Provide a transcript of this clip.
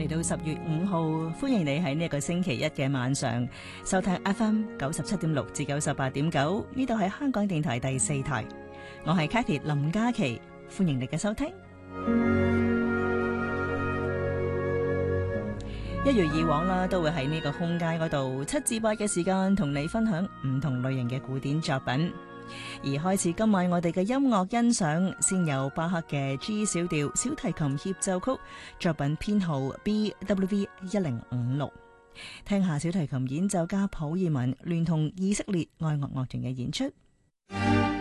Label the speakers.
Speaker 1: 嚟到10月5號，歡迎你喺呢一個星期一嘅晚上收聽 FM 97.6至98.9，呢度係香港電台第4台，我係 Cathy 林嘉琪，歡迎你嘅收聽。一如以往啦，都會喺呢個空間嗰度7至8嘅時間同你分享唔同類型嘅古典作品。而開始今晚我哋嘅音樂欣賞，先有巴赫嘅 G 小調小提琴協奏曲作品編號 BWV 1056，聽下小提琴演奏家普爾文聯同以色列愛樂樂團嘅演出。